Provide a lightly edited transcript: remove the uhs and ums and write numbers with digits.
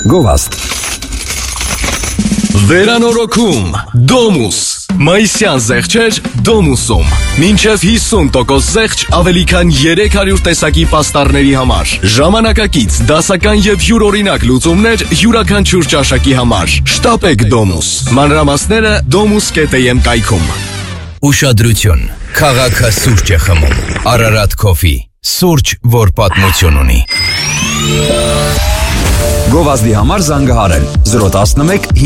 Գովաստ։ Վերանորոգում Domus Մայիսյան զեղչեր Domus-ում Մինչև 50% զեղչ ավելի քան 300 տեսակի պաստառների համար Ժամանակակից, դասական և յուրօրինակ լուծումներ յուրաքանչյուր ճաշակի համար Շտապեք Domus Մանրամասները domus.am կայքում Ուշադրություն Քաղաքը սուրճ է խմում Ararat Coffee Սուրճ, որ պատմություն ունի Գովազդի համար զանգահարել 011